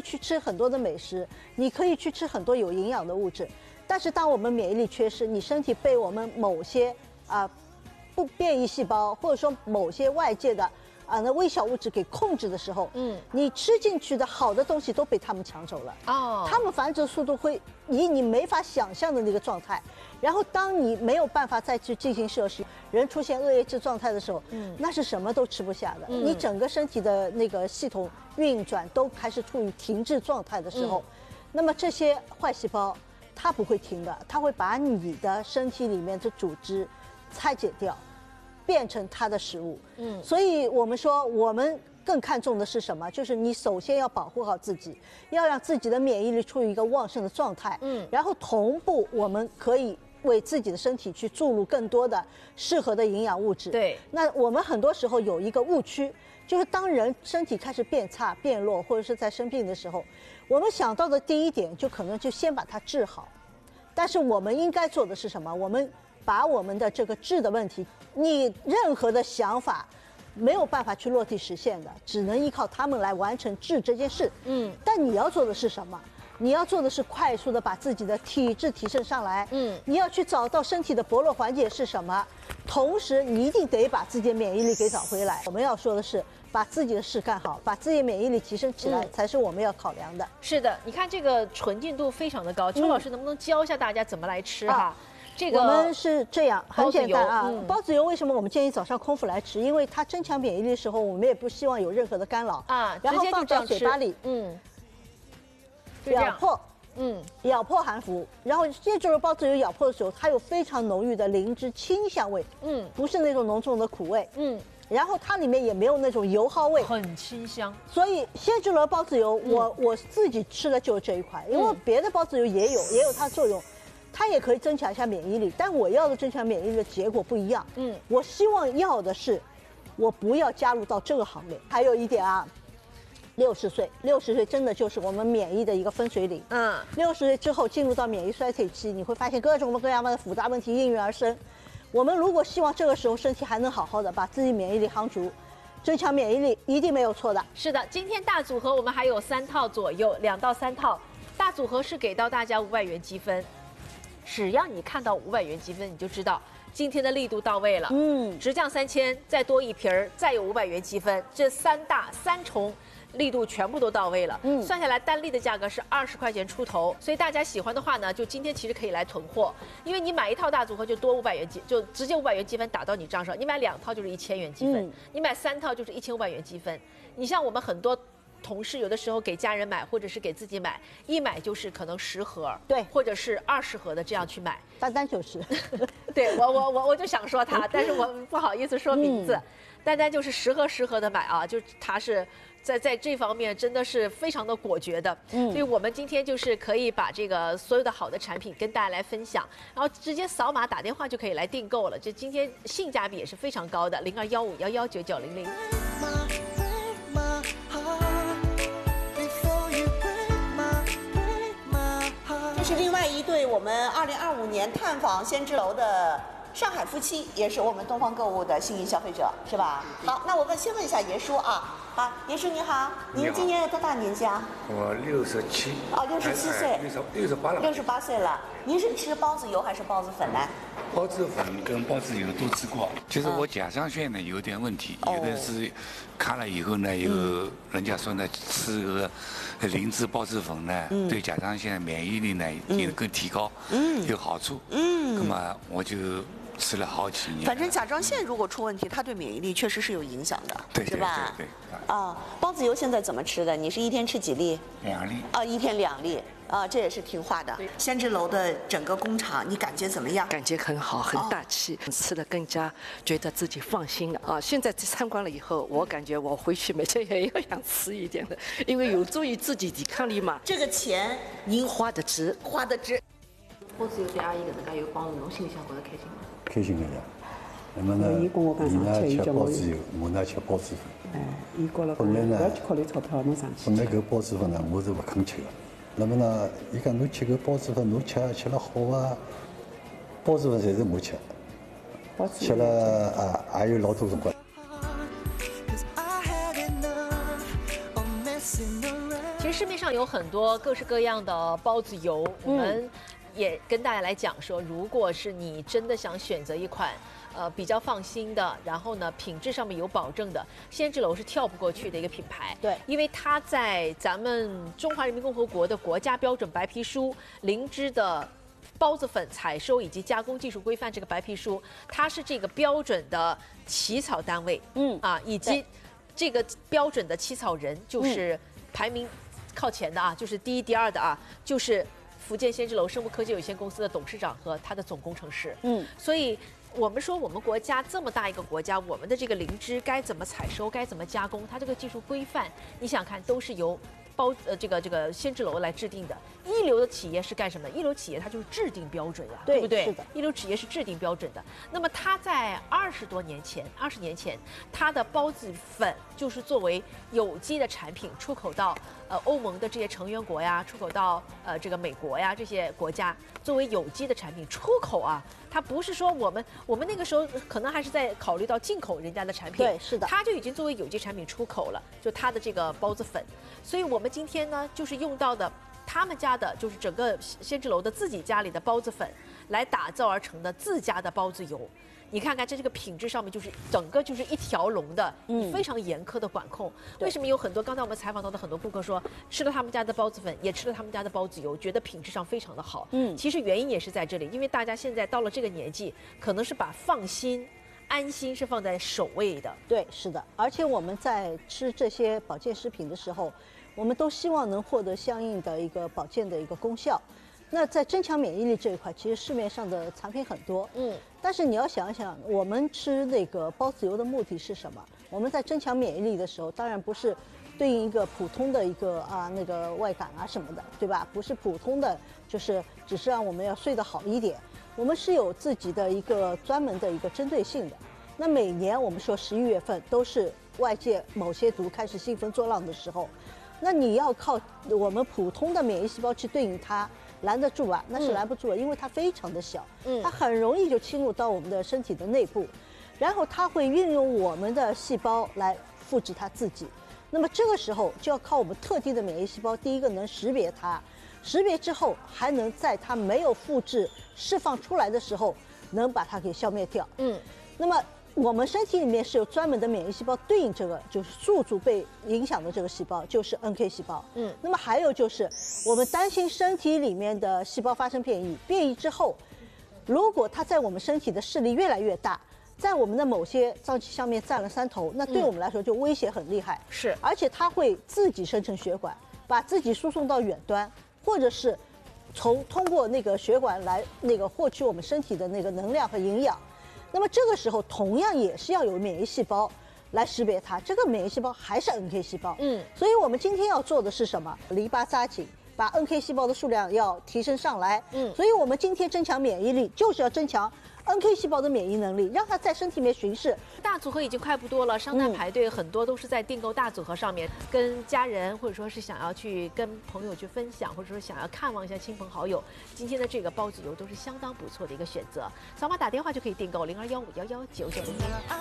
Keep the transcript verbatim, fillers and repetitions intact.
去吃很多的美食，你可以去吃很多有营养的物质，但是当我们免疫力缺失，你身体被我们某些啊、呃、不变异细胞或者说某些外界的啊那微小物质给控制的时候，嗯，你吃进去的好的东西都被他们抢走了。哦，他们繁殖速度会以你没法想象的那个状态。然后，当你没有办法再去进行摄食，人出现恶液质状态的时候，嗯，那是什么都吃不下的。嗯、你整个身体的那个系统运转都开始处于停滞状态的时候，嗯、那么这些坏细胞它不会停的，它会把你的身体里面的组织拆解掉，变成它的食物。嗯，所以我们说，我们更看重的是什么？就是你首先要保护好自己，要让自己的免疫力处于一个旺盛的状态。嗯，然后同步我们可以为自己的身体去注入更多的适合的营养物质。对，那我们很多时候有一个误区，就是当人身体开始变差、变弱，或者是在生病的时候，我们想到的第一点就可能就先把它治好。但是我们应该做的是什么？我们把我们的这个治的问题，你任何的想法没有办法去落地实现的，只能依靠他们来完成治这件事。嗯，但你要做的是什么？你要做的是快速的把自己的体质提升上来。嗯，你要去找到身体的薄弱环节是什么，同时你一定得把自己的免疫力给找回来。我们要说的是，把自己的事干好，把自己的免疫力提升起来，嗯、才是我们要考量的。 是的，你看这个纯净度非常的高，邱老师能不能教一下大家怎么来吃哈？啊这个我们是这样，很简单啊。嗯、包子油为什么我们建议早上空腹来吃？因为它增强免疫力的时候，我们也不希望有任何的干扰啊。然后放到嘴巴里，嗯，咬破，嗯，咬破含服。然后椰汁油包子油咬破的时候，它有非常浓郁的灵芝清香味，嗯，不是那种浓重的苦味，嗯。然后它里面也没有那种油耗味， 很清香。 所以鲜制油包子油，我、嗯、我自己吃的就是这一款，因为别的包子油也有，也有它的作用。它也可以增强一下免疫力，但我要的增强免疫力的结果不一样。嗯，我希望要的是，我不要加入到这个行列。还有一点啊，六十岁，六十岁真的就是我们免疫的一个分水岭。嗯，六十岁之后进入到免疫衰退期，你会发现各种各样的复杂问题应运而生。我们如果希望这个时候身体还能好好的把自己免疫力夯足，增强免疫力一定没有错的。 是的，今天大组合我们还有三套左右，两到三套。大组合是给到大家五百元积分。只要你看到五百元积分，你就知道今天的力度到位了。嗯，直降三千，再多一瓶儿，再有五百元积分，这三大三重力度全部都到位了。嗯，算下来单粒的价格是二十块钱出头，所以大家喜欢的话呢，就今天其实可以来囤货，因为你买一套大组合就多五百元积，就直接五百元积分打到你账上。你买两套就是一千元积分，嗯、你买三套就是一千五百元积分。你像我们很多同事有的时候给家人买，或者是给自己买，一买就是可能十盒，对，或者是二十盒的这样去买， 单单就是， 对我我我我就想说他，但是我不好意思说名字，嗯、单单就是十盒十盒的买啊，就他是在在这方面真的是非常的果决的，嗯，所以我们今天就是可以把这个所有的好的产品跟大家来分享，然后直接扫码打电话就可以来订购了，这今天性价比也是非常高的，零二幺五幺幺九九零零。 是另外一对我们二零二五年探访先知楼的上海夫妻，也是我们东方购物的幸运消费者，是吧？好，那我问先问一下爷叔啊，好，爷叔你好，您今年有多大年纪啊？ 我六十七。 哦，六十七岁。 六十六十八了。 六十八岁了。您是吃包子油还是包子粉呢？ 包子粉跟包子油都吃过。其实我甲状腺呢有点问题，有的是看了以后呢，有人家说呢，吃个灵芝包子粉呢，对甲状腺免疫力呢也更提高，有好处。嗯，那么我就吃了好几年。 反正甲状腺如果出问题，它对免疫力确实是有影响的， 对是吧？ 对对。 啊，包子油现在怎么吃的？你是一天吃几粒？ 两粒。 啊，一天两粒。啊，这也是听话的。先知楼的整个工厂，你感觉怎么样？ 感觉很好，很大气，哦、吃的更加觉得自己放心了啊！现在参观了以后，我感觉我回去每天也要想吃一点的，因为有助于自己抵抗力嘛。 这个钱您花得值， 花得值。 包子油对阿姨搿能介有帮助，侬心里向觉得开心吗？ 开心的呀。那么呢，伊呢吃包子油，我呢吃包子粉。 哎，伊觉了本来呢， 不要去考虑钞票，侬上去。 本来搿包子粉呢，我是不肯吃的。那么呢，伊讲侬吃个包子粉，侬吃吃了好啊。包子粉侪是我吃，吃了啊，也有老多辰光。 其实市面上上有很多各式各样的包子油，我们也跟大家来讲说，如果是你真的想选择一款呃比较放心的，然后呢品质上面有保证的，先知楼是跳不过去的一个品牌。 对， 因为它在咱们中华人民共和国的国家标准白皮书灵芝的包子粉采收以及加工技术规范这个白皮书，它是这个标准的起草单位，嗯啊，以及这个标准的起草人就是排名靠前的啊，就是第一、第二的啊，就是福建先知楼生物科技有限公司的董事长和他的总工程师。嗯，所以我们说我们国家这么大一个国家，我们的这个灵芝该怎么采收，该怎么加工，它这个技术规范，你想看都是由包呃这个这个先知楼来制定的。一流的企业是干什么？一流企业它就是制定标准呀， 对不对？ 是的， 一流企业是制定标准的。那么它在二十多年前，二十年前，它的包子粉就是作为有机的产品出口到呃欧盟的这些成员国呀，出口到呃这个美国呀这些国家，作为有机的产品出口啊。它不是说我们我们那个时候可能还是在考虑到进口人家的产品， 对，是的， 它就已经作为有机产品出口了，就它的这个包子粉。所以我们今天呢，就是用到的他们家的，就是整个先知楼的自己家里的包子粉来打造而成的自家的包子油。你看看，在这个品质上面，就是整个就是一条龙的，嗯，非常严苛的管控。为什么有很多刚才我们采访到的很多顾客说，吃了他们家的包子粉，也吃了他们家的包子油，觉得品质上非常的好。嗯，其实原因也是在这里，因为大家现在到了这个年纪，可能是把放心、安心是放在首位的。 对，是的。而且我们在吃这些保健食品的时候，我们都希望能获得相应的一个保健的一个功效。那在增强免疫力这一块，其实市面上的产品很多，嗯，但是你要想一想，我们吃那个包子油的目的是什么？我们在增强免疫力的时候，当然不是对应一个普通的一个啊那个外感啊什么的，对吧？不是普通的，就是只是让我们要睡得好一点。我们是有自己的一个专门的一个针对性的。那每年我们说十一月份都是外界某些毒开始兴风作浪的时候，那你要靠我们普通的免疫细胞去对应它。拦得住啊？那是拦不住的，嗯、因为它非常的小，嗯，它很容易就侵入到我们的身体的内部，然后它会运用我们的细胞来复制它自己。那么这个时候就要靠我们特定的免疫细胞，第一个能识别它，识别之后还能在它没有复制释放出来的时候，能把它给消灭掉。嗯，那么我们身体里面是有专门的免疫细胞对应这个，就是宿主被影响的这个细胞，就是 N K 细胞。嗯，那么还有就是我们担心身体里面的细胞发生变异，变异之后，如果它在我们身体的势力越来越大，在我们的某些脏器上面占了山头，那对我们来说就威胁很厉害。 是、嗯， 而且它会自己生成血管，把自己输送到远端，或者是从通过那个血管来那个获取我们身体的那个能量和营养。那么这个时候同样也是要有免疫细胞来识别它，这个免疫细胞还是 N K 细胞。嗯，所以我们今天要做的是什么？篱笆扎紧，把 N K 细胞的数量要提升上来。嗯，所以我们今天增强免疫力，就是要增强 N K 细胞的免疫能力，让它在身体里面巡视。 大组合已经快不多了，商单排队很多都是在订购大组合上面，跟家人或者说是想要去跟朋友去分享，或者说想要看望一下亲朋好友，今天的这个包子油都是相当不错的一个选择。扫码打电话就可以订购零二幺五幺幺九九零零。